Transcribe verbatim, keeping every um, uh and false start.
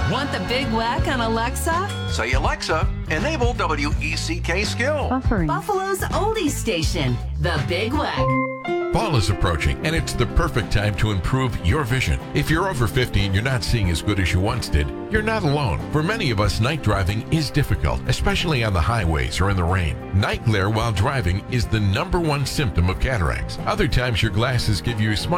Want the big whack on Alexa? Say, Alexa, enable W E C K Skill. Buffering. Buffalo's oldies station, the Big Whack. Fall is approaching, and it's the perfect time to improve your vision. If you're over fifty and you're not seeing as good as you once did, you're not alone. For many of us, night driving is difficult, especially on the highways or in the rain. Night glare while driving is the number one symptom of cataracts. Other times, your glasses give you a smile.